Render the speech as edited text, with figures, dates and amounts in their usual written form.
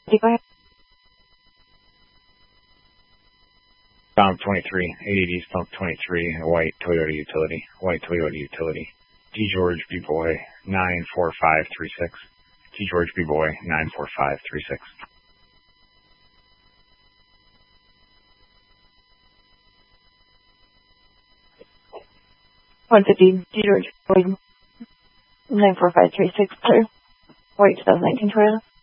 Go ahead. Pump 23, ADD's pump 23, a white Toyota utility, T. George B. Boy 94536, T. George B. Boy 94536. 150, T. George B. Boy 94536, clear. White 2019 Toyota.